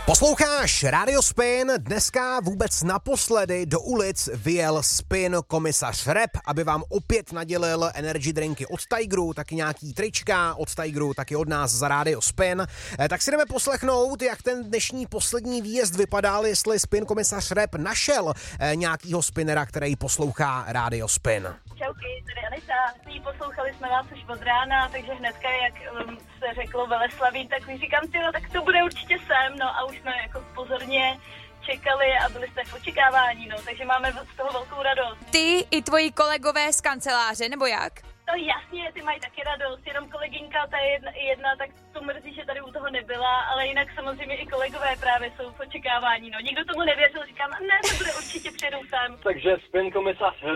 Posloucháš Radio Spin, dneska vůbec naposledy do ulic vyjel Spin komisař Rap, aby vám opět nadělil energy drinky od Tigeru, taky nějaký trička od Tigeru, taky od nás za Radio Spin. Tak si jdeme poslechnout, jak ten dnešní poslední výjezd vypadal, jestli Spin komisař Rap našel nějakýho spinera, který poslouchá Radio Spin. Čauky, tady Anita. Poslouchali jsme vás už od rána, takže hnedka, jak se řeklo Veleslaví, tak mi říkám, tak to bude určitě sem, no a už jsme jako pozorně čekali a byli jste v očekávání, no, takže máme z toho velkou radost. Ty i tvoji kolegové z kanceláře, nebo jak? No jasně, ty mají taky radost, jenom kolegyňka, ta jedna, tak to mrzí, že tady u toho nebyla, ale jinak samozřejmě i kolegové právě jsou v očekávání, no. Nikdo tomu nevěřil, říkám, ne, to bude určitě, přijedou sem. Takže Spin komisař